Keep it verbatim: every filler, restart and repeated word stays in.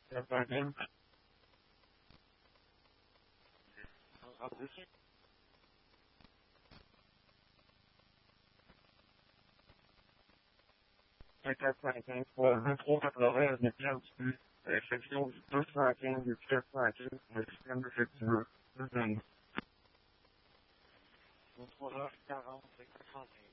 La cinquième. On rentre dessus. cinquante cinquante, vingt-trois quatre-vingts, je m'étais aussi. Section du deux cent quinze du quatre cent quinze, le système effectivement. deux vingt. trois heures quarante, c'est quatre cent quinze.